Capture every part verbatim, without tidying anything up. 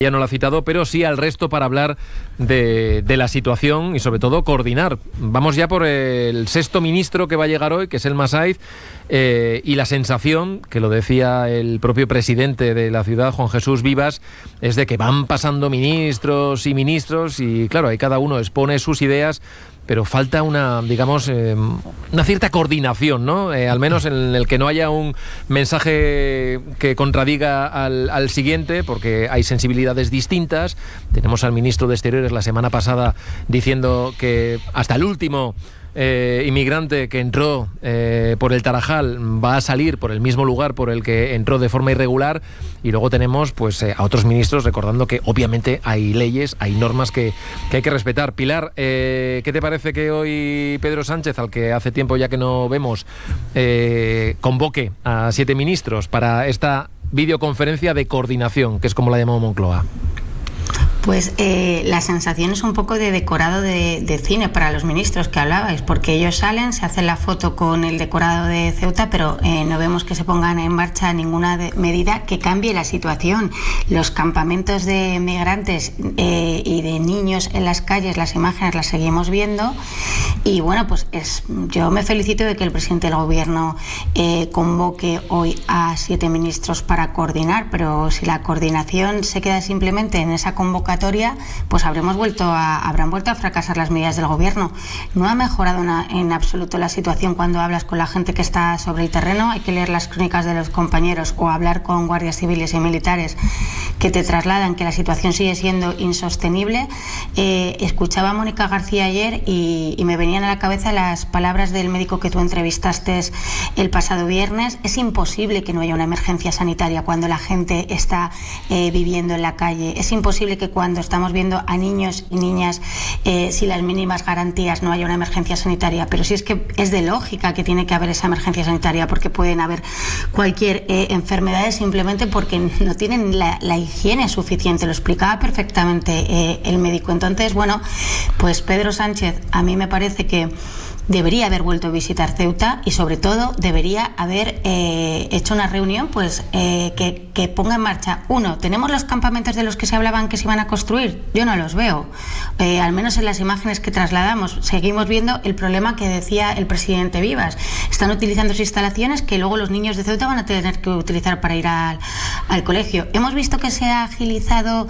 Ya no lo ha citado, pero sí al resto para hablar de, de la situación y sobre todo coordinar. Vamos ya por el sexto ministro que va a llegar hoy, que es Elma Saiz, eh, y la sensación, que lo decía el propio presidente de la ciudad, Juan Jesús Vivas, es de que van pasando ministros y ministros y claro, ahí cada uno expone sus ideas, pero falta una, digamos, eh, una cierta coordinación, ¿no? Eh, al menos en el que no haya un mensaje que contradiga al, al siguiente, porque hay sensibilidades distintas. Tenemos al ministro de Exteriores la semana pasada diciendo que hasta el último Eh, inmigrante que entró eh, por el Tarajal va a salir por el mismo lugar por el que entró de forma irregular, y luego tenemos pues eh, a otros ministros recordando que obviamente hay leyes, hay normas que, que hay que respetar. Pilar, eh, ¿qué te parece que hoy Pedro Sánchez, al que hace tiempo ya que no vemos, eh, convoque a siete ministros para esta videoconferencia de coordinación, que es como la llamó Moncloa? Pues eh, la sensación es un poco de decorado de, de cine para los ministros que hablabais, porque ellos salen, se hacen la foto con el decorado de Ceuta, pero eh, no vemos que se pongan en marcha ninguna de, medida que cambie la situación. Los campamentos de migrantes eh, y de niños en las calles, las imágenes las seguimos viendo, y bueno, pues es, yo me felicito de que el presidente del gobierno eh, convoque hoy a siete ministros para coordinar, pero si la coordinación se queda simplemente en esa convocatoria, pues habremos vuelto a, habrán vuelto a fracasar las medidas del gobierno. No ha mejorado una, en absoluto la situación cuando hablas con la gente que está sobre el terreno. Hay que leer las crónicas de los compañeros o hablar con guardias civiles y militares que te trasladan que la situación sigue siendo insostenible. Eh, escuchaba a Mónica García ayer y, y me venían a la cabeza las palabras del médico que tú entrevistaste el pasado viernes. Es imposible que no haya una emergencia sanitaria cuando la gente está eh, viviendo en la calle. Es imposible que cuando estamos viendo a niños y niñas eh, sin las mínimas garantías no haya una emergencia sanitaria. Pero sí es que es de lógica que tiene que haber esa emergencia sanitaria, porque pueden haber cualquier eh, enfermedad simplemente porque no tienen la, la higiene suficiente. Lo explicaba perfectamente eh, el médico. Entonces, bueno, pues Pedro Sánchez, a mí me parece que debería haber vuelto a visitar Ceuta y sobre todo debería haber eh, hecho una reunión pues eh, que, que ponga en marcha. Uno, ¿tenemos los campamentos de los que se hablaban que se iban a construir? Yo no los veo, eh, al menos en las imágenes que trasladamos. Seguimos viendo el problema que decía el presidente Vivas. Están utilizando sus instalaciones que luego los niños de Ceuta van a tener que utilizar para ir al, al colegio. Hemos visto que se ha agilizado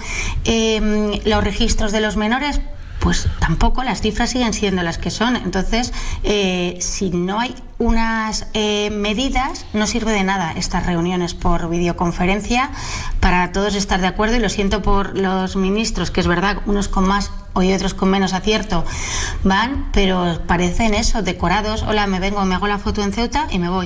eh, los registros de los menores. Pues tampoco, las cifras siguen siendo las que son. Entonces, eh, si no hay unas eh, medidas, no sirve de nada estas reuniones por videoconferencia para todos estar de acuerdo. Y lo siento por los ministros, que es verdad, unos con más y otros con menos acierto van, pero parecen eso, decorados. Hola, me vengo, me hago la foto en Ceuta y me voy.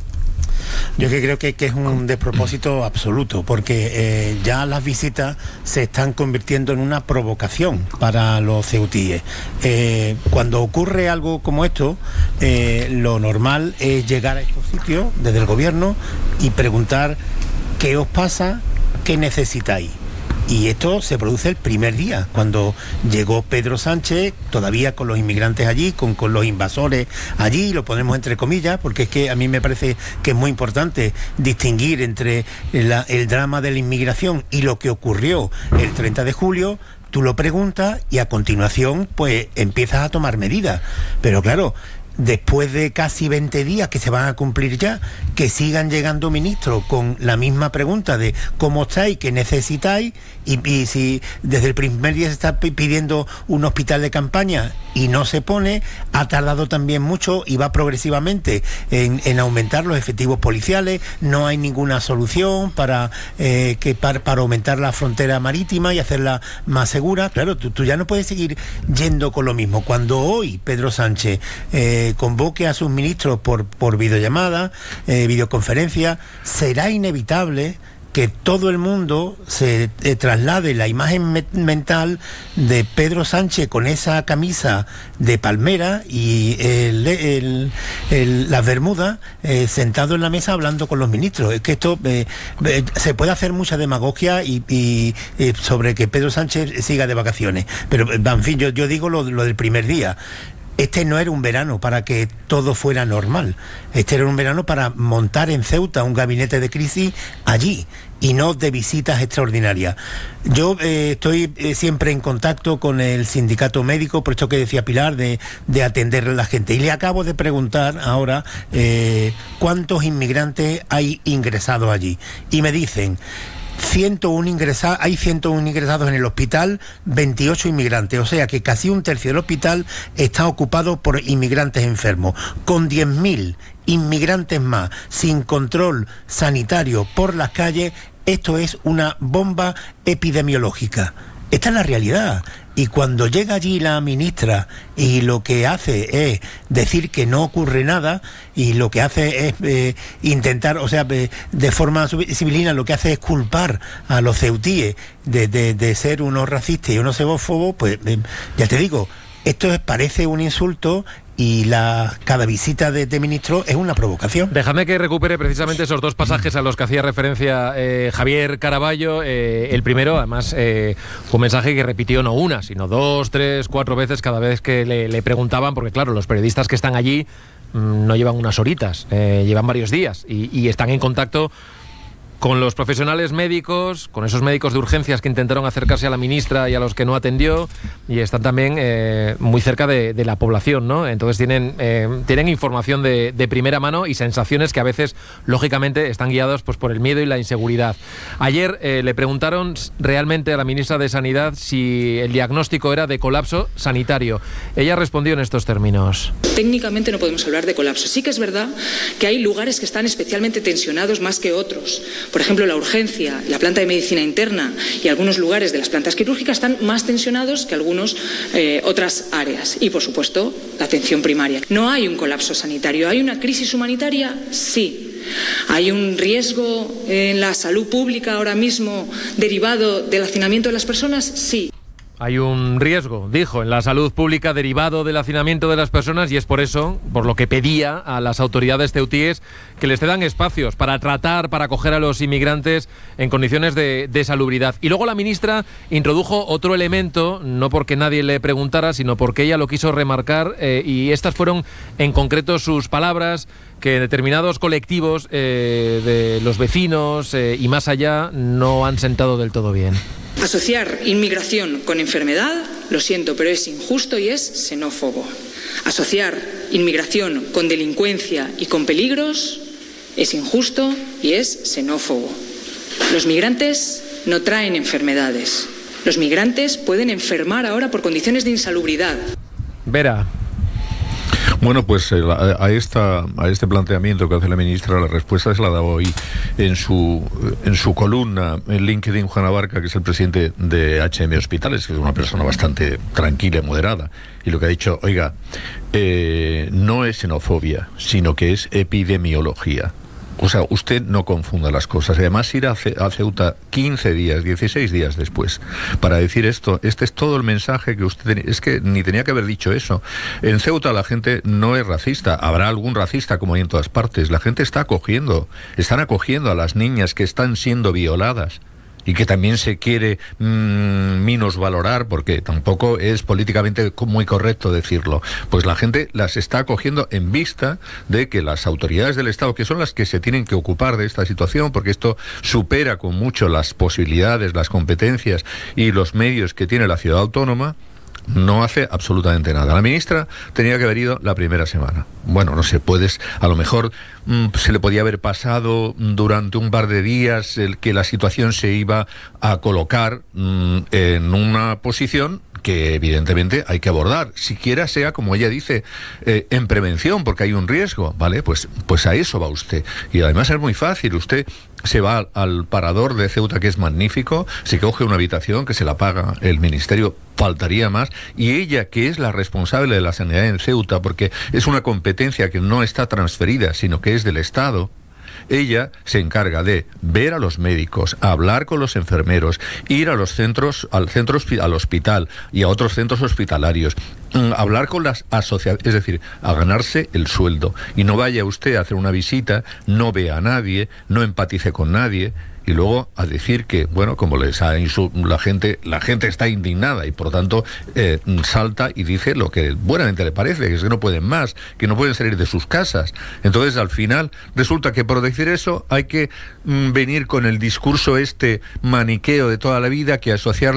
Yo que creo que, que es un despropósito absoluto, porque eh, ya las visitas se están convirtiendo en una provocación para los ceutíes. Eh, cuando ocurre algo como esto, eh, lo normal es llegar a estos sitios desde el gobierno y preguntar qué os pasa, qué necesitáis. Y esto se produce el primer día, cuando llegó Pedro Sánchez, todavía con los inmigrantes allí, con, con los invasores allí, lo ponemos entre comillas, porque es que a mí me parece que es muy importante distinguir entre la, el drama de la inmigración y lo que ocurrió el treinta de julio. Tú lo preguntas y a continuación pues empiezas a tomar medidas. Pero claro, después de casi veinte días que se van a cumplir ya, que sigan llegando ministros con la misma pregunta de cómo estáis, qué necesitáis, y, y si desde el primer día se está pidiendo un hospital de campaña y no se pone, ha tardado también mucho y va progresivamente en, en aumentar los efectivos policiales. No hay ninguna solución para, eh, que para, para aumentar la frontera marítima y hacerla más segura. Claro, tú, tú ya no puedes seguir yendo con lo mismo. Cuando hoy Pedro Sánchez eh, convoque a sus ministros por, por videollamada, eh, videoconferencia, será inevitable que todo el mundo se eh, traslade la imagen me- mental de Pedro Sánchez con esa camisa de palmera y el, el, el, las bermudas eh, sentado en la mesa hablando con los ministros. Es que esto eh, eh, se puede hacer mucha demagogia y, y eh, sobre que Pedro Sánchez siga de vacaciones, pero en fin, yo, yo digo lo, lo del primer día. Este no era un verano para que todo fuera normal. Este era un verano para montar en Ceuta un gabinete de crisis allí y no de visitas extraordinarias. Yo eh, estoy eh, siempre en contacto con el sindicato médico, por esto que decía Pilar, de, de atender a la gente. Y le acabo de preguntar ahora eh, cuántos inmigrantes hay ingresados allí. Y me dicen... ciento uno ingresados, hay ciento uno ingresados en el hospital, veintiocho inmigrantes, o sea que casi un tercio del hospital está ocupado por inmigrantes enfermos, con diez mil inmigrantes más, sin control sanitario por las calles. Esto es una bomba epidemiológica. Esta es la realidad. Y cuando llega allí la ministra y lo que hace es decir que no ocurre nada, y lo que hace es eh, intentar, o sea, eh, de forma sibilina, lo que hace es culpar a los ceutíes de, de, de ser unos racistas y unos xenófobos, pues eh, ya te digo, esto es, parece un insulto. Y la, cada visita de, de ministro es una provocación. Déjame que recupere precisamente esos dos pasajes a los que hacía referencia eh, Javier Caraballo. Eh, el primero, además, eh, fue un mensaje que repitió no una, sino dos, tres, cuatro veces cada vez que le, le preguntaban, porque claro, los periodistas que están allí mmm, no llevan unas horitas, eh, llevan varios días y, y están en contacto con los profesionales médicos, con esos médicos de urgencias que intentaron acercarse a la ministra y a los que no atendió, y están también eh, muy cerca de, de la población, ¿no? Entonces tienen, eh, tienen información de, de primera mano y sensaciones que a veces, lógicamente, están guiados pues, por el miedo y la inseguridad. Ayer eh, le preguntaron realmente a la ministra de Sanidad si el diagnóstico era de colapso sanitario. Ella respondió en estos términos. Técnicamente no podemos hablar de colapso. Sí que es verdad que hay lugares que están especialmente tensionados más que otros. Por ejemplo, la urgencia, la planta de medicina interna y algunos lugares de las plantas quirúrgicas están más tensionados que algunas eh, otras áreas. Y, por supuesto, la atención primaria. No hay un colapso sanitario. ¿Hay una crisis humanitaria? Sí. ¿Hay un riesgo en la salud pública ahora mismo derivado del hacinamiento de las personas? Sí. Hay un riesgo, dijo, en la salud pública derivado del hacinamiento de las personas, y es por eso, por lo que pedía a las autoridades ceutíes que les cedan espacios para tratar, para acoger a los inmigrantes en condiciones de, de salubridad. Y luego la ministra introdujo otro elemento, no porque nadie le preguntara, sino porque ella lo quiso remarcar, eh, y estas fueron en concreto sus palabras, que determinados colectivos eh, de los vecinos eh, y más allá no han sentado del todo bien. Asociar inmigración con enfermedad, lo siento, pero es injusto y es xenófobo. Asociar inmigración con delincuencia y con peligros es injusto y es xenófobo. Los migrantes no traen enfermedades. Los migrantes pueden enfermar ahora por condiciones de insalubridad. Vera. Bueno, pues eh, a, esta, a este planteamiento que hace la ministra, la respuesta se la ha dado hoy en su, en su columna en LinkedIn Juan Abarca, que es el presidente de H M Hospitales, que es una persona bastante tranquila y moderada, y lo que ha dicho, oiga, eh, no es xenofobia, sino que es epidemiología. O sea, usted no confunda las cosas. Además, ir a, Ce- a Ceuta quince días, dieciséis días después para decir esto, este es todo el mensaje que usted tenía. Es que ni tenía que haber dicho eso. En Ceuta la gente no es racista. Habrá algún racista como hay en todas partes. La gente está acogiendo, están acogiendo a las niñas que están siendo violadas. Y que también se quiere mmm, minusvalorar, porque tampoco es políticamente muy correcto decirlo. Pues la gente las está acogiendo en vista de que las autoridades del Estado, que son las que se tienen que ocupar de esta situación, porque esto supera con mucho las posibilidades, las competencias y los medios que tiene la ciudad autónoma, no hace absolutamente nada. La ministra tenía que haber ido la primera semana. Bueno, no sé, puedes, a lo mejor mmm, se le podía haber pasado durante un par de días el que la situación se iba a colocar mmm, en una posición que evidentemente hay que abordar, siquiera sea, como ella dice, eh, en prevención, porque hay un riesgo, ¿vale? Pues, pues a eso va usted. Y además es muy fácil, usted se va al, al parador de Ceuta, que es magnífico, se coge una habitación que se la paga el ministerio, faltaría más, y ella, que es la responsable de la sanidad en Ceuta, porque es una competencia que no está transferida, sino que es del Estado, ella se encarga de ver a los médicos, hablar con los enfermeros, ir a los centros, al centro, al hospital y a otros centros hospitalarios, hablar con las asociaciones, es decir, a ganarse el sueldo. Y no vaya usted a hacer una visita, no vea a nadie, no empatice con nadie. y luego a decir que, bueno, como les ha insu- la gente, la gente está indignada y por lo tanto eh, salta y dice lo que buenamente le parece, que es que no pueden más, que no pueden salir de sus casas. Entonces, al final, resulta que por decir eso hay que mm, venir con el discurso este maniqueo de toda la vida, que asociar